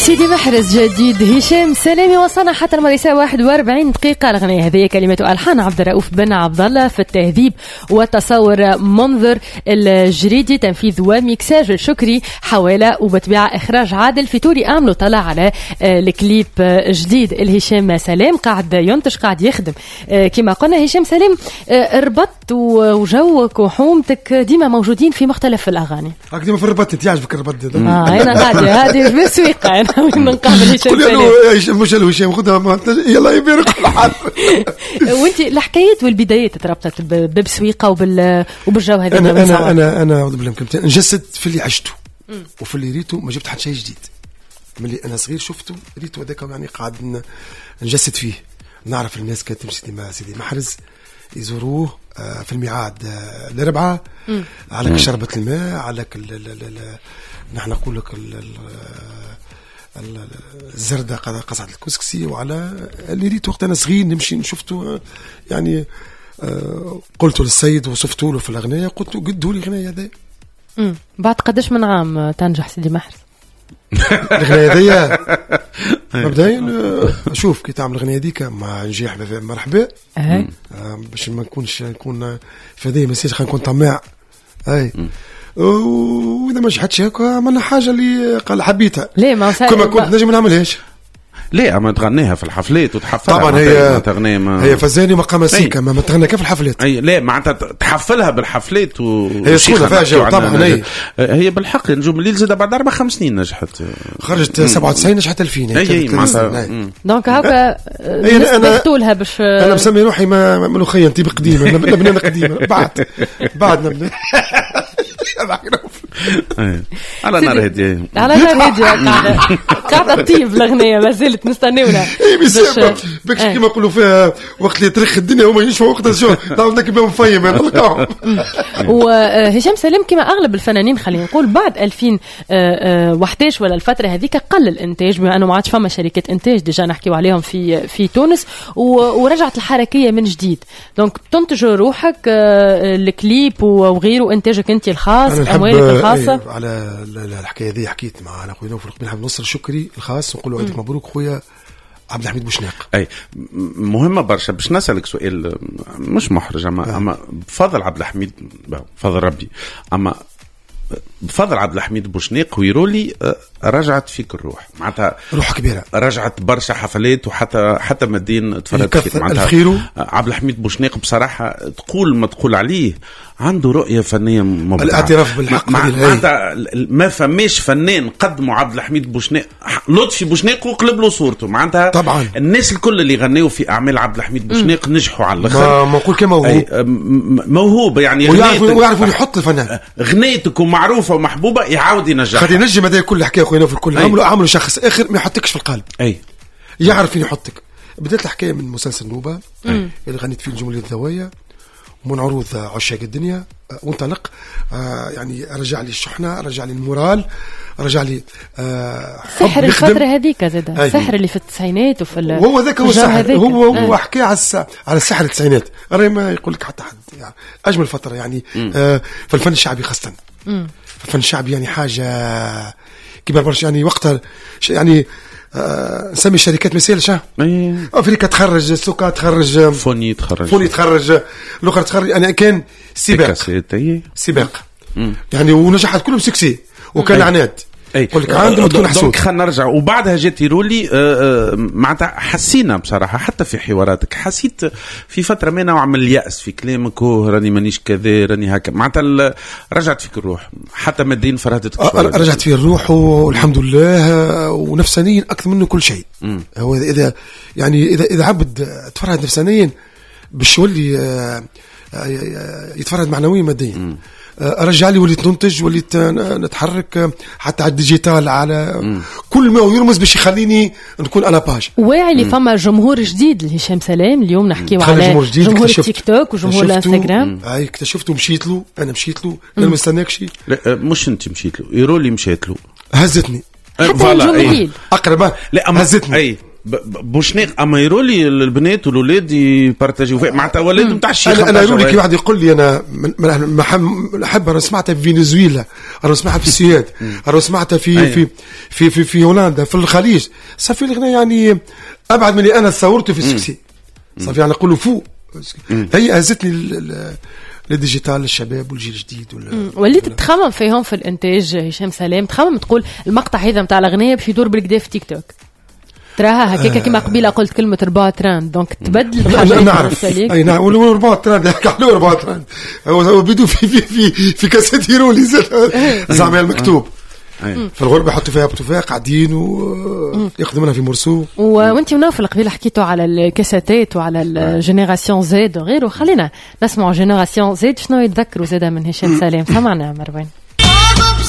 سيدي محرز جديد هشام سلامي وصلنا حتى المريسة 41 دقيقة. الأغنية هذه كلمة ألحان عبد الرؤوف بن عبد الله، في التهذيب والتصور منظر الجريدي، تنفيذ وميكساج الشكري، حوالة وبتبيع إخراج عادل فيتوري. أعملوا طلع على الكليب جديد الهشام سلام، قاعد ينتج قاعد يخدم. كما قلنا هشام سلام ربط وجوك وحومتك ديما موجودين في مختلف الأغاني. ديما في الربط. انت يعجبك الربط ده؟ أنا قاعدة هذه بالسويقة أنا من قبل هشام سلام. مش الهشام خدها يلا يبارك كل حال. وانت الحكايات والبدايات تربطت ببسويقة وبالجو هذا. أنا أعوذ بالله من نجسد في اللي عشته وفي اللي ريته. ما جبت حتى شيء جديد من اللي أنا صغير شفته ريته هذاك، يعني قاعد نجسد فيه. نعرف الناس كانت تمشي مع سيدي محرز يزوروه في الميعاد الأربعاء على شربة الماء، على نحن نقول لك الزردة قصعة الكسكسي، وعلى اللي ريت وقت أنا صغير نمشي نشوفته. يعني قلت للسيد وصفته له في الأغنية، قلت له قدوا لي الأغنية هذه. بعد قداش من عام تنجح سيدي محرز الأغنية هذه؟ مبدئيا شوف كي تعمل الأغنية ديك مع نجاح مرحبا، باش ما نكون في هذه مسيرة، خلينا نكون طماع. وإذا ما نجحتش هكا عملنا حاجة اللي قال حبيتها. ليه ما كما كنت نجم نعملهاش؟ ليه أما تغنيها في الحفلات وتحفلها؟ طبعا هي فزاني ومقام سيكا ما تغنى كيف الحفلات. لا معناتها تحفلها بالحفلات هي سخونة فيها طبعا. هي بالحق نجوم الليل زاد بعد 4-5 سنين نجحت، خرجت 97 نجحت 2000. اي معناتها دونك هكا نستغلها باش انا مسمي روحي ملوخيه انت بقديمه لبنان قديمه بعد نبدا على نار هادية قاعدة طيب الأغنية ما زلت نستنيونا. بكش كما يقولوا فيها وقت اللي ترخ الدنيا هما يشوفوا وقت الشغل نعرف كيما مفيم نلقاهم. وهشام سلام كما أغلب الفنانين خلينا نقول بعد 2011 ولا الفترة هذيك قل الإنتاج، بما أنه ما عادش فما شركة إنتاج ديجا نحكيو عليهم في تونس، ورجعت الحركية من جديد. دونك تنتج روحك الكليب وغيره، إنتاجك أنت الخاص، أموالك الخاصة. على الحكاية ذي حكيت مع أنا خويا نوفل بن نصر شكري الخاص، نقول له عندك مبروك خويا عبد الحميد بوشناق. أي مهمة برشا. باش نسألك سؤال مش محرج، أما بفضل عبد الحميد بفضل ربي، أما بفضل عبد الحميد بوشناق ويرولي رجعت فيك الروح، معناتها روح كبيرة، رجعت برشا حفلات وحتى مدين تفرجت فيك. معناتها عبد الحميد بوشناق بصراحة تقول ما تقول عليه عنده رؤية فنية مبدعة. الاعتراف بالحق معناتها ما فماش فنان قدموا عبد الحميد بوشناق، لطفي بوشناق وقلب له صورته. معناتها طبعا الناس الكل اللي غنوا في أعمال عبد الحميد بوشناق نجحوا على الآخر. ما نقول كما موهوب يعني، ويعرف يحط الفنان. غنيتك ومعروفة ومحبوبة يعاود ينجح. خلي نجم هذا كل حكاية خويا في الكل عملوا شخص آخر ما يحطكش في القلب. يعرف فين يحطك. بدأت الحكاية من مسلسل نوبة اللي غنيت فيه الجمهورية الذوية ومن عروض عشاق الدنيا، وانطلق. يعني رجع لي الشحنة، رجع لي المورال، رجع لي سحر الفترة هذيك زاد السحر اللي في التسعينات وفي هو ذاك هو السحر. هو حكى على السحر التسعينات. أنا ما يقول لك حتى حد يعني أجمل فترة يعني في الفن الشعبي خاصة. في الفن الشعبي يعني حاجة كبيرة برشا. يعني وقتها يعني نسمي الشركات مثال أفريقيا تخرج، سوكا تخرج، فوني تخرج، الأخرى تخرج. يعني كان سباق يعني، ونجحت كلهم سكسي وكان عناد. قلت عندهم تكون حسود. خلينا نرجع. وبعدها جات يرولي معناتها حسينا بصراحة حتى في حواراتك، حسيت في فترة ما نوع من اليأس في كلامك، راني مانيش كذا راني هكا. معناتها رجعت فيك الروح حتى مدين فرهدتك شوية. رجعت في الروح والحمد لله، ونفسانيا أكثر منه كل شيء. هو إذا عبد تفرهد نفسانيا باش يولي يتفرهد معنويا ماديا. رجع لي وليت ننتج، وليت نتحرك حتى على الديجيتال، على كل ما يرمز باش يخليني نكون على باج. واعي اللي فما جمهور جديد لهشام سلام. اليوم نحكيو على جمهور التيك توك وجمهور الانستغرام. اكتشفته مشيت له. انا ما استناكش. لا مش انت مشيت له، يرولي مشيت له، هزتني حتى الجمهور اقرب. لا هزتني. بوشنيق اما يرولي البنات والولاد يبارتاجيو معناتها ولاد نتاع الشيخ. انا يقول لك واحد يقول لي انا نحب انا سمعتها في فنزويلا، انا سمعتها في السويد، انا سمعتها في هولندا في الخليج. صافي الغناء يعني ابعد من اللي انا تصورته في السكسي. صافي يعني نقولوا فوق هي هزتني الديجيتال الشباب والجيل الجديد. وليت تخمم فيهم في الانتاج هشام سلام، تخمم تقول المقطع هذا نتاع الاغنيه باش يدور بالكدا في تيك توك، تراها هكاك كما قبيله قلت كلمه رباط تراند دونك تبدل الحاجات. نعرف اي نعم رباط تراند على رباط تراند هو بيدو في كاسات هيرولي زعما المكتوب في الغربه يحطوا فيها بطوفه قاعدين وياخذوا منها في مرسو. وانت ونوفل قبيله حكيتوا على الكاساتات وعلى الجينيراسيون زد وغيره، خلينا نسمع جينيراسيون زد شنو يتذكروا زاده من هشام سلام. سمعنا مروان.